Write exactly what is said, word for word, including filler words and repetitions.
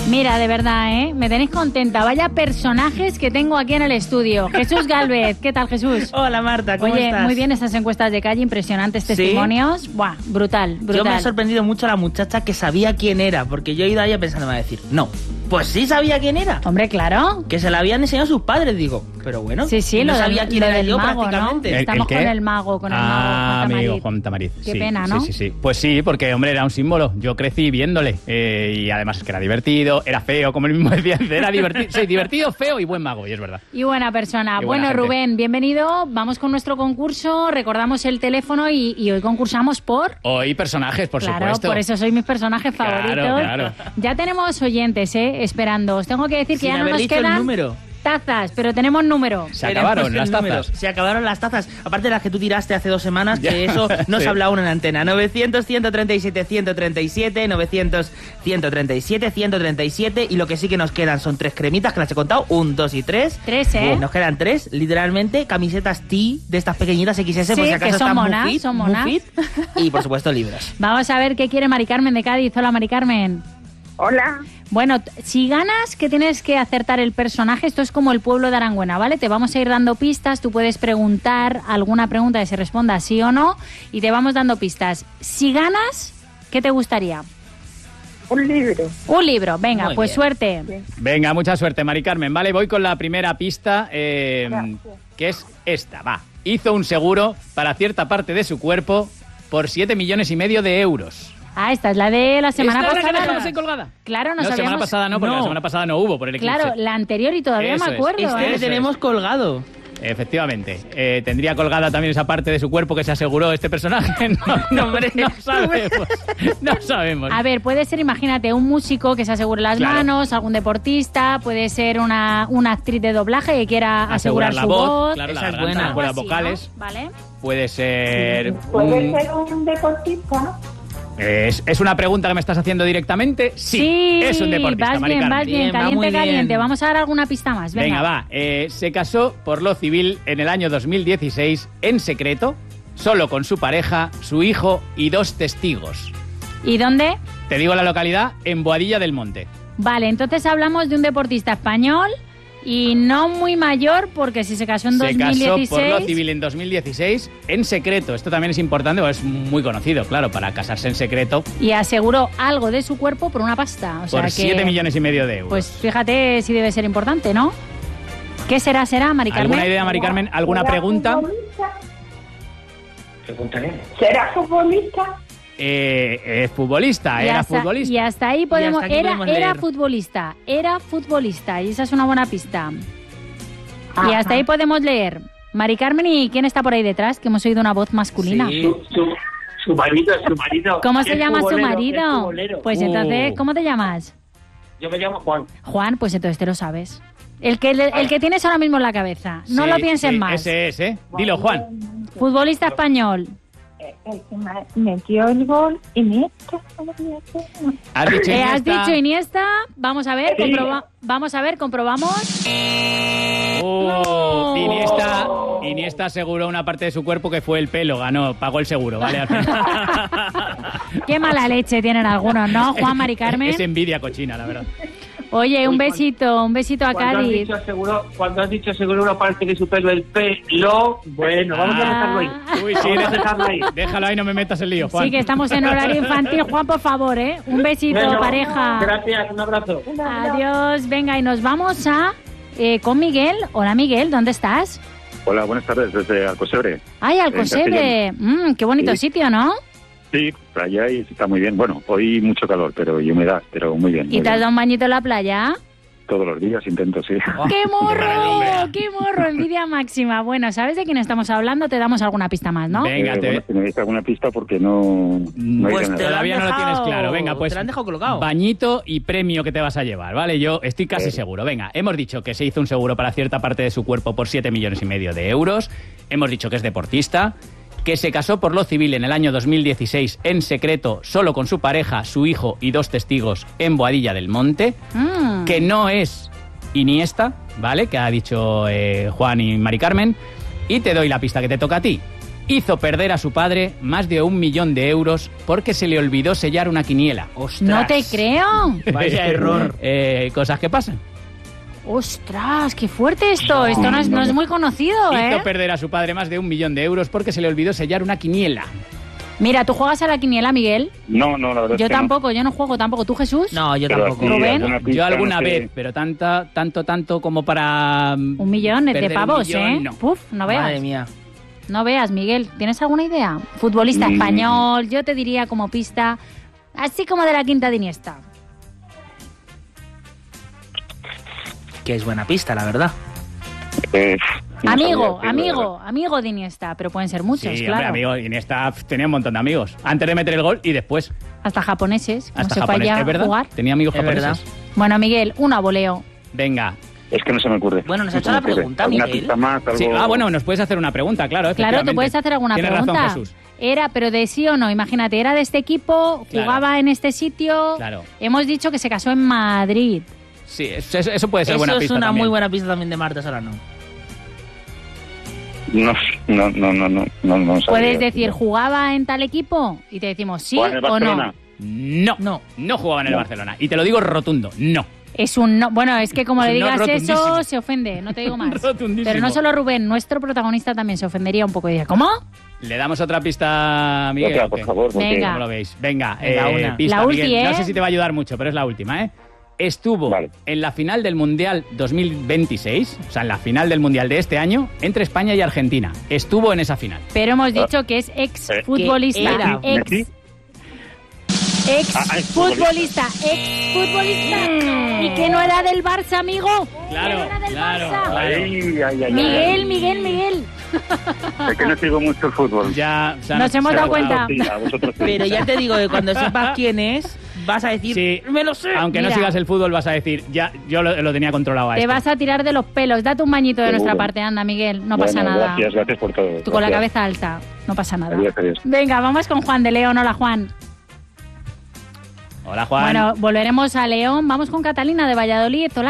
Mira, de verdad, ¿eh? Me tenéis contenta. Vaya personajes que tengo aquí en el estudio. Jesús Gálvez, ¿qué tal, Jesús? Hola, Marta, ¿cómo Oye, estás? muy bien estas encuestas de calle, impresionantes testimonios. ¿Sí? Buah, brutal, brutal. Yo me ha sorprendido mucho la muchacha que sabía quién era, porque yo he ido a ella pensando, me va a decir, no, pues sí sabía quién era. Hombre, claro. Que se la habían enseñado sus padres, digo, pero bueno. Sí, sí, no lo sabía del, quién lo era del yo mago, prácticamente. ¿no? ¿El, Estamos el con el mago, con el mago. Ah, Juan amigo Tamariz. Juan Tamariz. Qué sí, pena, ¿no? Sí, sí, sí. Pues sí, porque, hombre, era un símbolo. Yo crecí viéndole. Eh, y además es que era divertido, era feo, como él mismo decía. Era divertido, sí, divertido, feo y buen mago, y es verdad. Y buena persona. Y bueno, buena Rubén, bienvenido. Vamos con nuestro concurso. Recordamos el teléfono y, y hoy concursamos por... Hoy personajes, por claro, supuesto. por eso sois mis personajes Claro, favoritos. claro. Ya tenemos oyentes, ¿eh? Esperando. Os tengo que decir que Sin ya no haber nos dicho el quedan número. tazas, pero tenemos número. Se acabaron Tenemos las el número. tazas. Se acabaron las tazas. Aparte de las que tú tiraste hace dos semanas, Ya. que eso no Sí. se habla aún en la antena. novecientos, ciento treinta y siete, ciento treinta y siete, novecientos, ciento treinta y siete, ciento treinta y siete. Y lo que sí que nos quedan son tres cremitas, que las he contado. Un, dos y tres. Tres, ¿eh? Bien, nos quedan tres. Literalmente, camisetas T de estas pequeñitas equis ese, Sí, por si que acaso son están monas, muy fit, son muy monas. fit. Y, por supuesto, libros. Vamos a ver qué quiere Mari Carmen de Cádiz. Hola, Mari Carmen. Hola. Bueno, t- si ganas, que tienes que acertar el personaje, esto es como el pueblo de Arangüena, ¿vale? Te vamos a ir dando pistas, tú puedes preguntar alguna pregunta que se responda sí o no y te vamos dando pistas. Si ganas, ¿qué te gustaría? Un libro. Un libro, venga, Muy pues bien. suerte. Venga, mucha suerte, Mari Carmen. Vale, voy con la primera pista, eh, Gracias. que es esta, va. Hizo un seguro para cierta parte de su cuerpo por siete millones y medio de euros. Ah, esta es la de la semana ¿Esta es la que pasada. dejamos ahí colgada? Claro, nos No, semana habíamos... pasada no, porque No. la semana pasada no hubo por el eclipse. Claro, la anterior y todavía Eso me es. acuerdo, Este ¿eh? le Eso tenemos es. colgado. Efectivamente. Eh, ¿Tendría colgada también esa parte de su cuerpo que se aseguró este personaje? No, no, Hombre. no sabemos. No sabemos. A ver, puede ser, imagínate, un músico que se asegure las Claro. manos, algún deportista, puede ser una, una actriz de doblaje que quiera asegurar, Asegurar la su voz, voz. claro, la Esa es garganta, buena. las cuerdas Algo así, vocales. ¿no? ¿Vale? Puede ser... ¿Puede un- ser un deportista? ¿Es, ¿Es una pregunta que me estás haciendo directamente? Sí, Sí, es un deportista, vas Mari bien, Carmen. vas bien, Bien, va caliente, muy bien. caliente. Vamos a dar alguna pista más, venga. Venga, va. Eh, se casó por lo civil en el año dos mil dieciséis en secreto, solo con su pareja, su hijo y dos testigos. ¿Y dónde? Te digo la localidad, en Boadilla del Monte. Vale, entonces hablamos de un deportista español y no muy mayor, porque si se casó en Se dos mil dieciséis... casó por lo civil en dos mil dieciséis en secreto. Esto también es importante, porque es muy conocido, claro, para casarse en secreto y aseguró algo de su cuerpo por una pasta. O sea por que, siete millones y medio de euros. Pues fíjate si debe ser importante, ¿no? ¿Qué será, será, Mari Carmen? ¿Alguna idea, Mari Carmen? ¿Alguna ¿Será pregunta? futbolista? ¿Será futbolista? Eh, es futbolista, Y era hasta, futbolista. y hasta ahí podemos... hasta aquí era podemos era leer. futbolista, era futbolista, y esa es una buena pista. Y Ajá. hasta ahí podemos leer. Mari Carmen, ¿y quién está por ahí detrás? Que hemos oído una voz masculina. Sí. Su, su, su marido, su marido. ¿Cómo Es se llama su futbolero, es marido? futbolero. Pues Uh. entonces, ¿cómo te llamas? Yo me llamo Juan. Juan, pues entonces te lo sabes. El que, el que tienes ahora mismo en la cabeza. No Sí, lo pienses sí, más. Ese es, ¿eh? Dilo, Juan. Futbolista español. El que ma- metió el gol Iniesta. Has dicho Eh, has Iniesta. dicho Iniesta. Vamos a ver, Sí. comproba- vamos a ver, comprobamos. Oh, No. Iniesta, Iniesta aseguró una parte de su cuerpo que fue el pelo, ganó, pagó el seguro, ¿vale? Al final. Qué mala leche tienen algunos, ¿no, Juan, Mari Carmen? Es envidia cochina, la verdad. Oye, un Uy, besito, un besito a Cuando has, Cádiz. dicho seguro, cuando has dicho seguro una parte de su pelo, el pelo, bueno, vamos a dejarlo ahí. Uy, sí, Vamos a deja- dejarlo ahí. déjalo ahí, no me metas el lío, Juan. Sí, que estamos en horario infantil. Juan, por favor, ¿eh? Un besito, Bueno, pareja. Gracias, un abrazo. Adiós. Venga, y nos vamos a eh, con Miguel. Hola, Miguel, ¿dónde estás? Hola, buenas tardes, desde Alcosebre. Ay, Alcosebre. Mm, qué bonito Sí. sitio, ¿no? Sí, playa y está muy bien. Bueno, hoy mucho calor, pero y humedad, pero muy bien. ¿Y muy te has bien. dado un bañito en la playa? Todos los días intento, sí. Oh, ¡Qué morro! hombre. ¡Qué morro! Envidia máxima. Bueno, ¿sabes de quién estamos hablando? Te damos alguna pista más, ¿no? Venga, Eh, te... bueno, si me diste alguna pista porque no, no he Pues ido te nada. lo han Todavía no lo tienes dejado- claro. Venga, pues. te lo han dejado colocado. Bañito y premio que te vas a llevar, ¿vale? Yo estoy casi Eh. seguro. Venga, hemos dicho que se hizo un seguro para cierta parte de su cuerpo por siete millones y medio de euros. Hemos dicho que es deportista. Que se casó por lo civil en el año dos mil dieciséis en secreto, solo con su pareja, su hijo y dos testigos en Boadilla del Monte. Mm. Que no es Iniesta, ¿vale? Que ha dicho eh, Juan y Mari Carmen. Y te doy la pista que te toca a ti. hizo perder a su padre más de un millón de euros porque se le olvidó sellar una quiniela. Ostras. No te creo. Vaya error. Eh, cosas que pasan. Ostras, qué fuerte esto. Esto no es, no es muy conocido, ¿eh? Hizo perder a su padre más de un millón de euros porque se le olvidó sellar una quiniela. Mira, ¿tú juegas a la quiniela, Miguel? No, no, la verdad Yo es que tampoco, yo no juego tampoco. ¿Tú, Jesús? No, yo Pero tampoco. así, Rubén. alguna pista, Yo alguna no sé. vez, pero tanta, tanto, tanto como para... Un millón de perder un pavos, millón, ¿eh? no. Puf, no veas. Madre mía. No veas, Miguel. ¿Tienes alguna idea? Futbolista Mm. español, yo te diría como pista, así como de la Quinta de Iniesta. Que es buena pista, la verdad. Eh, no Amigo, sabría decirlo, amigo, amigo de Iniesta, pero pueden ser muchos, Sí, claro. hombre, amigo, Iniesta pf, tenía un montón de amigos. Antes de meter el gol y después. Hasta japoneses, como Hasta se fue japonés. allá ¿Es a verdad? jugar. Tenía amigos Es japoneses. verdad. Bueno, Miguel, una voleo. Venga. la verdad. Es que no se me ocurre. Bueno, nos ha No hecho se me la ocurre. pregunta, ¿Alguna Miguel. pista más? Algo... Sí, ah, bueno, nos puedes hacer una pregunta, claro. Claro, tú efectivamente. puedes hacer alguna Tienes pregunta. razón, Jesús. Era, pero de sí o no. Imagínate, era de este equipo, Claro. jugaba en este sitio. Claro. Hemos dicho que se casó en Madrid. Sí, eso, eso puede ser Eso buena es pista una también. muy buena pista también de Marta Solano. No, no, no, no, no, no, no sabría Puedes decir, decirlo. ¿jugaba en tal equipo? Y te decimos sí ¿Juega en el o no. Barcelona? No, No. no jugaba en el No. Barcelona. Y te lo digo rotundo, no. Es un no. Bueno, es que como le Un no digas rotundísimo. eso, se ofende. No te digo más. Rotundísimo. Pero no solo Rubén, nuestro protagonista también se ofendería un poco y diría, ¿cómo? ¿Le damos otra pista, Miguel? Otra, o por qué? favor, porque... Venga. ¿Cómo lo veis? Venga, Venga, eh, una. pista, La Miguel. ulti, ¿eh? No sé si te va a ayudar mucho, pero es la última, ¿eh? Estuvo Vale. en la final del Mundial dos mil veintiséis, o sea, en la final del Mundial de este año, entre España y Argentina. Estuvo en esa final. Pero hemos dicho que es ex Eh, futbolista. ¿qué era? Ex, ¿Messi? ex Ah, ex futbolista. Ex futbolista. Y que no era del Barça, amigo. Claro, Que no era del claro. Barça. Claro. Ay, ay, ay, Miguel, ay. Miguel, Miguel. Es que no sigo mucho el fútbol. Ya, o sea, Nos no- hemos se dado ha cuenta. notado. Sí, a vosotros sí. Pero ya te digo que cuando sepas quién es, vas a decir, Sí. me lo sé. Aunque no Mira. sigas el fútbol, vas a decir, ya, yo lo, lo tenía controlado a Te esto. vas a tirar de los pelos. Date un bañito de Seguro. nuestra parte, anda, Miguel. No pasa Bueno, nada. Gracias, gracias por todo. Tú con la Gracias. cabeza alta. No pasa nada. Adiós, adiós. Venga, vamos con Juan de León. Hola, Juan. Hola, Juan. Bueno, volveremos a León. Vamos con Catalina de Valladolid. Hola.